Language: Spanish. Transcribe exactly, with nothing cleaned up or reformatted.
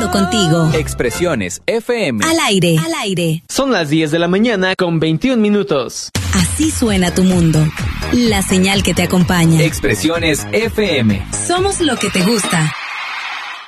conectado contigo. Expresiones F M. Al aire, al aire. Son las diez de la mañana con veintiún minutos. Así suena tu mundo. La señal que te acompaña. Expresiones F M. Somos lo que te gusta.